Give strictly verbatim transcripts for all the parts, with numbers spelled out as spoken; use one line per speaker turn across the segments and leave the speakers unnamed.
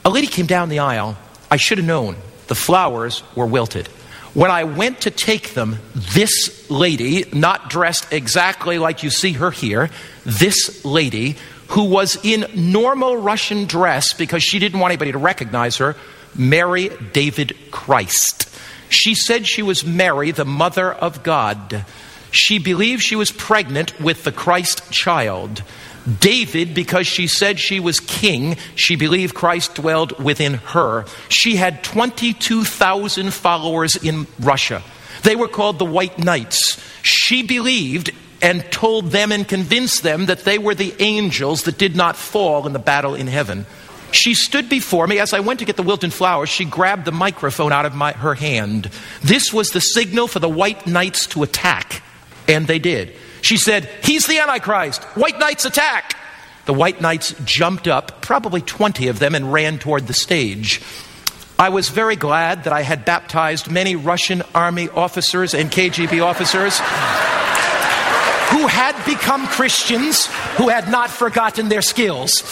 A lady came down the aisle. I should have known. The flowers were wilted. When I went to take them, this lady, not dressed exactly like you see her here, this lady, who was in normal Russian dress because she didn't want anybody to recognize her, Mary David Christ. She said she was Mary, the Mother of God. She believed she was pregnant with the Christ child. David, because she said she was king, she believed Christ dwelled within her. She had twenty-two thousand followers in Russia. They were called the White Knights. She believed and told them and convinced them that they were the angels that did not fall in the battle in heaven. She stood before me. As I went to get the wilted flowers, she grabbed the microphone out of my, her hand. This was the signal for the White Knights to attack. And they did. She said, "He's the Antichrist. White Knights attack." The White Knights jumped up, probably twenty of them, and ran toward the stage. I was very glad that I had baptized many Russian army officers and K G B officers who had become Christians, who had not forgotten their skills.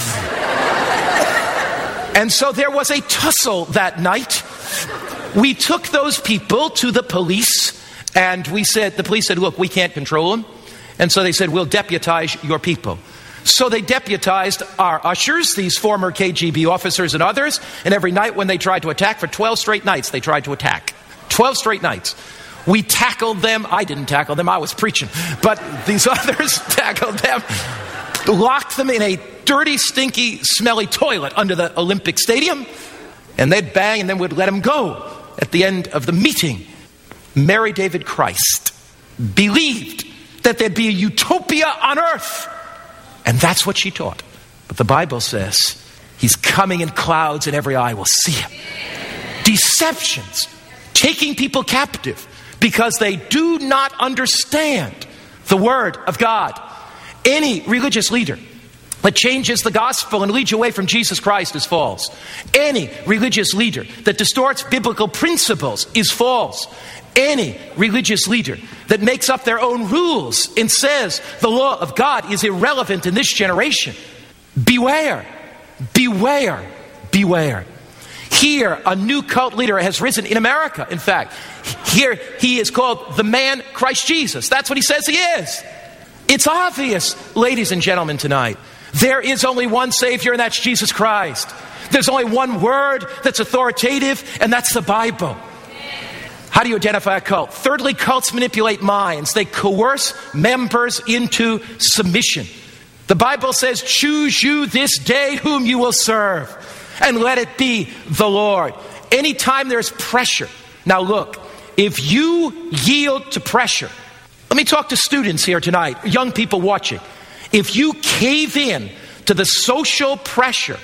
And so there was a tussle that night. We took those people to the police, and we said, the police said, "Look, we can't control them." And so they said, "We'll deputize your people." So they deputized our ushers, these former K G B officers and others, and every night when they tried to attack, for twelve straight nights, they tried to attack. twelve straight nights. We tackled them. I didn't tackle them. I was preaching. But these others tackled them, locked them in a dirty, stinky, smelly toilet under the Olympic Stadium, and they'd bang, and then we'd let them go at the end of the meeting. Mary David Christ believed that there'd be a utopia on earth. And that's what she taught. But the Bible says he's coming in clouds and every eye will see him. Deceptions, taking people captive because they do not understand the word of God. Any religious leader that changes the gospel and leads you away from Jesus Christ is false. Any religious leader that distorts biblical principles is false. Any religious leader that makes up their own rules and says the law of God is irrelevant in this generation, beware, beware, beware. Here, a new cult leader has risen in America, in fact. Here, he is called the man Christ Jesus. That's what he says he is. It's obvious, ladies and gentlemen, tonight. There is only one Savior, and that's Jesus Christ. There's only one word that's authoritative, and that's the Bible. How do you identify a cult? Thirdly, cults manipulate minds. They coerce members into submission. The Bible says, "Choose you this day whom you will serve, and let it be the Lord." Anytime there's pressure. Now look, if you yield to pressure, let me talk to students here tonight, young people watching. If you cave in to the social pressure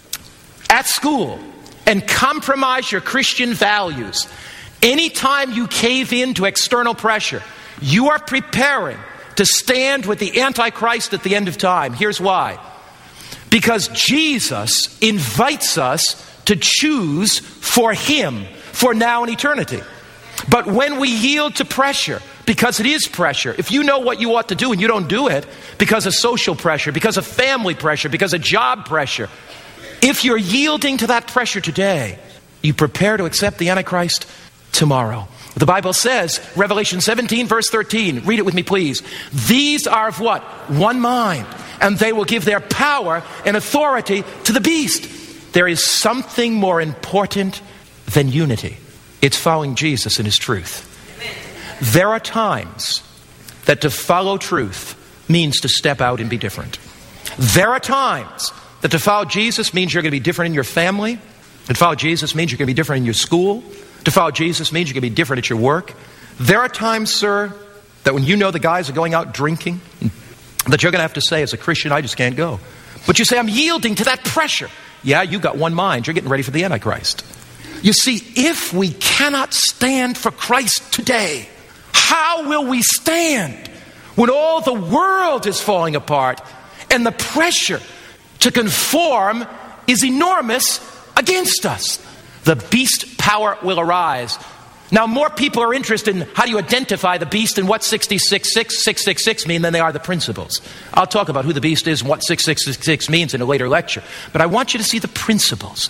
at school and compromise your Christian values, anytime you cave in to external pressure, you are preparing to stand with the Antichrist at the end of time. Here's why. Because Jesus invites us to choose for him for now and eternity. But when we yield to pressure, because it is pressure, if you know what you ought to do and you don't do it because of social pressure, because of family pressure, because of job pressure, if you're yielding to that pressure today, you prepare to accept the Antichrist tomorrow. The Bible says, Revelation seventeen, verse thirteen, read it with me, please. These are of what? One mind, and they will give their power and authority to the beast. There is something more important than unity. It's following Jesus in his truth. Amen. There are times that to follow truth means to step out and be different. There are times that to follow Jesus means you're going to be different in your family. To follow Jesus means you're going to be different in your school. To follow Jesus means you're going to be different at your work. There are times, sir, that when you know the guys are going out drinking, that you're going to have to say, as a Christian, I just can't go. But you say, I'm yielding to that pressure. Yeah, you got one mind. You're getting ready for the Antichrist. You see, if we cannot stand for Christ today, how will we stand when all the world is falling apart and the pressure to conform is enormous against us? The beast power will arise. Now, more people are interested in how do you identify the beast and what six six six, six six six mean than they are the principles. I'll talk about who the beast is and what six six six means in a later lecture. But I want you to see the principles.